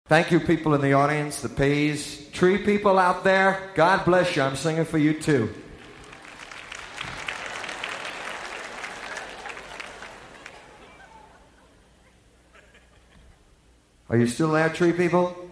Thank you, people in the audience, the P's. Tree people out there, God bless you. I'm singing for you, too. Are you still there, tree people?